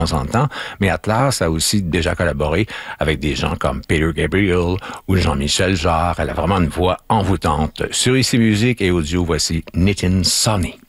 temps en temps, mais Atlas a aussi déjà collaboré avec des gens comme Peter Gabriel ou Jean-Michel Jarre. Elle a vraiment une voix envoûtante. Sur Ici Musique et Audio, voici Nitin Sawhney.